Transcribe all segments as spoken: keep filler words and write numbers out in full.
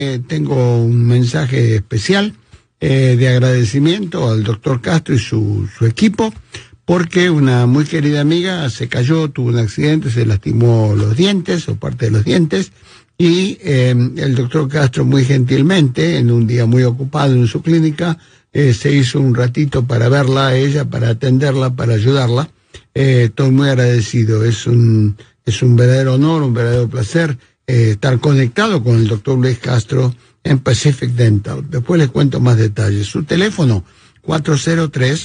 Eh, tengo un mensaje especial eh, de agradecimiento al doctor Castro y su, su equipo, porque una muy querida amiga se cayó, tuvo un accidente, se lastimó los dientes o parte de los dientes, y eh, el doctor Castro muy gentilmente, en un día muy ocupado en su clínica, eh, se hizo un ratito para verla a ella, para atenderla, para ayudarla. Eh, estoy muy agradecido, es un, es un verdadero honor, un verdadero placer eh, estar conectado con el doctor Luis Castro en Pacific Dental. Después les cuento más detalles. Su teléfono, cuatro cero tres,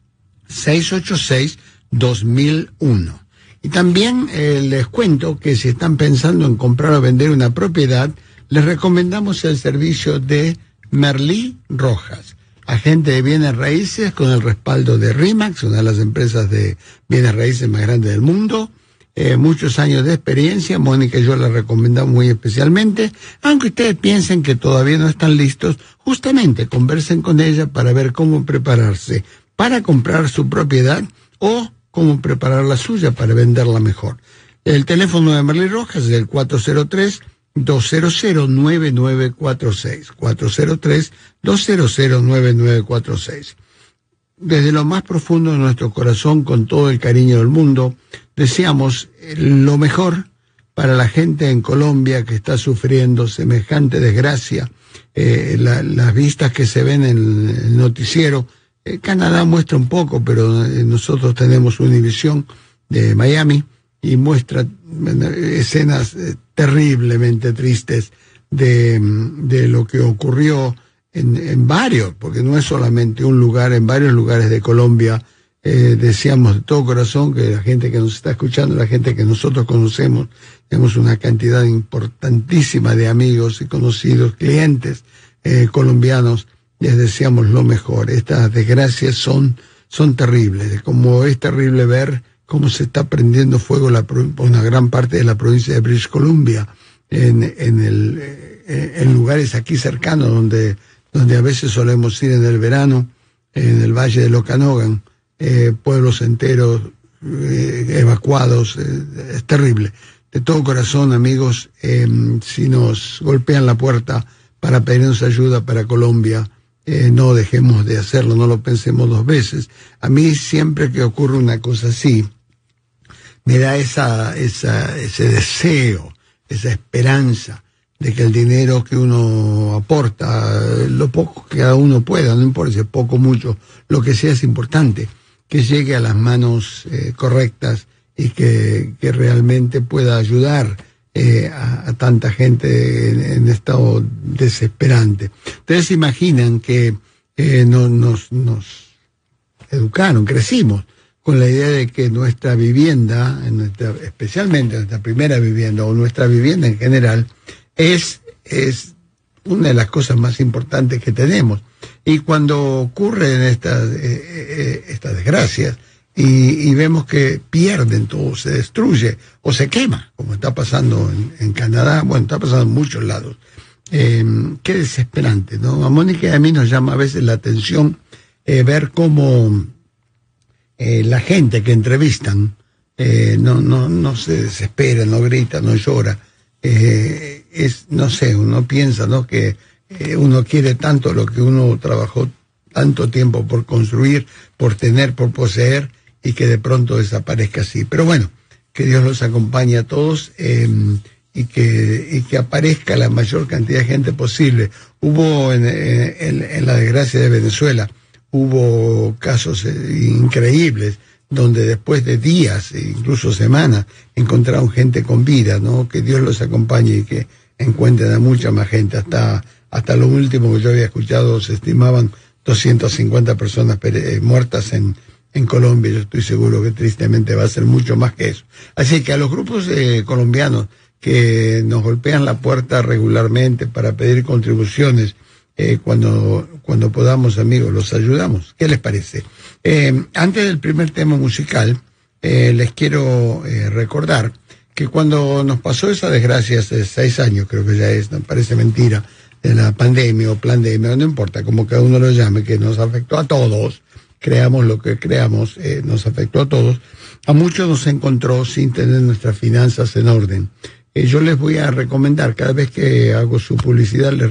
seis ocho seis, dos mil uno. Y también eh, les cuento que si están pensando en comprar o vender una propiedad, les recomendamos el servicio de Merlí Rojas, agente de bienes raíces con el respaldo de RE/MAX, una de las empresas de bienes raíces más grandes del mundo. Eh, muchos años de experiencia, Mónica y yo la recomendamos muy especialmente, aunque ustedes piensen que todavía no están listos, justamente conversen con ella para ver cómo prepararse para comprar su propiedad o cómo preparar la suya para venderla mejor. El teléfono de Merlí Rojas es el cuatro cero tres, dos cero cero, nueve nueve cuatro seis, cuatro cero tres, dos cero cero, nueve nueve cuatro seis. Desde lo más profundo de nuestro corazón, con todo el cariño del mundo, deseamos lo mejor para la gente en Colombia que está sufriendo semejante desgracia. Eh, la, las vistas que se ven en el noticiero, eh, Canadá muestra un poco, pero eh, nosotros tenemos Univisión de Miami y muestra eh, escenas eh, terriblemente tristes de, de lo que ocurrió En, en varios, porque no es solamente un lugar, en varios lugares de Colombia. Eh, deseamos de todo corazón que la gente que nos está escuchando, la gente que nosotros conocemos, tenemos una cantidad importantísima de amigos y conocidos, clientes eh, colombianos, les deseamos lo mejor. Estas desgracias son, son terribles, como es terrible ver cómo se está prendiendo fuego la, una gran parte de la provincia de British Columbia, en, en, el, eh, en lugares aquí cercanos donde donde a veces solemos ir en el verano, en el Valle de Okanogan, eh, pueblos enteros eh, evacuados, eh, es terrible. De todo corazón, amigos, eh, si nos golpean la puerta para pedirnos ayuda para Colombia, eh, no dejemos de hacerlo, no lo pensemos dos veces. A mí siempre que ocurre una cosa así, me da esa, esa, ese deseo, esa esperanza de que el dinero que uno aporta, lo poco que cada uno pueda, no importa si es poco o mucho, lo que sea es importante, que llegue a las manos eh, correctas y que, que realmente pueda ayudar eh, a, a tanta gente en, en estado desesperante. Ustedes se imaginan que eh, no, nos, nos educaron, crecimos con la idea de que nuestra vivienda, en nuestra, especialmente nuestra primera vivienda o nuestra vivienda en general, Es, es una de las cosas más importantes que tenemos. Y cuando ocurren estas, eh, eh, estas desgracias y, y vemos que pierden todo, se destruye o se quema, como está pasando en, en Canadá, bueno, está pasando en muchos lados, eh, qué desesperante, ¿no? A Mónica y a mí nos llama a veces la atención eh, ver cómo eh, la gente que entrevistan eh, no, no, no se desespera, no grita, no llora. Eh, es, no sé, uno piensa, ¿no?, que eh, uno quiere tanto lo que uno trabajó tanto tiempo por construir, por tener, por poseer, y que de pronto desaparezca así. Pero bueno, que Dios los acompañe a todos eh, y, que, y que aparezca la mayor cantidad de gente posible. Hubo en, en, en la desgracia de Venezuela, hubo casos eh, increíbles, donde después de días, e incluso semanas, encontraron gente con vida, ¿no? Que Dios los acompañe y que encuentren a mucha más gente. Hasta, hasta lo último que yo había escuchado, se estimaban doscientas cincuenta personas pere- muertas en, en Colombia. Yo estoy seguro que tristemente va a ser mucho más que eso. Así que a los grupos eh, colombianos que nos golpean la puerta regularmente para pedir contribuciones, eh, cuando, cuando podamos, amigos, los ayudamos. ¿Qué les parece? Eh, antes del primer tema musical, eh, les quiero eh, recordar que cuando nos pasó esa desgracia hace seis años, creo que ya es, no parece mentira, de la pandemia o pandemia, no importa, como cada uno lo llame, que nos afectó a todos, creamos lo que creamos, eh, nos afectó a todos, a muchos nos encontró sin tener nuestras finanzas en orden. eh, yo les voy a recomendar, cada vez que hago su publicidad, les